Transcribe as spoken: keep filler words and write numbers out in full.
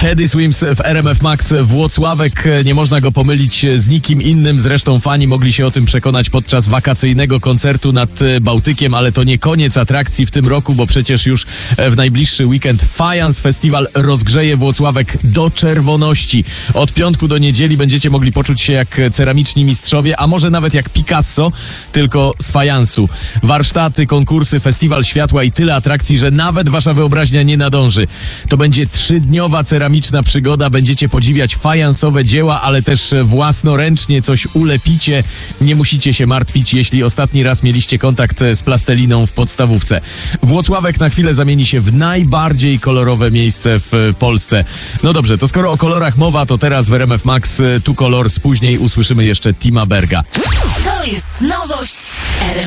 Teddy Swims w R M F Max Włocławek. Nie można go pomylić z nikim innym. Zresztą fani mogli się o tym przekonać podczas wakacyjnego koncertu nad Bałtykiem, ale to nie koniec atrakcji w tym roku, bo przecież już w najbliższy weekend Fajans Festiwal rozgrzeje Włocławek do czerwoności. Od piątku do niedzieli będziecie mogli poczuć się jak ceramiczni mistrzowie, a może nawet jak Picasso, tylko z fajansu. Warsztaty, konkursy, festiwal światła i tyle atrakcji, że nawet wasza wyobraźnia nie nadąży. To będzie trzydniowa ceramiczna przygoda. Będziecie podziwiać fajansowe dzieła, ale też własnoręcznie coś ulepicie. Nie musicie się martwić, jeśli ostatni raz mieliście kontakt z plasteliną w podstawówce. Włocławek na chwilę zamieni się w najbardziej kolorowe miejsce w Polsce. No dobrze, to skoro o kolorach mowa, to teraz w R M F Max Tu Colors. Później usłyszymy jeszcze Tima Berga. To jest nowość R M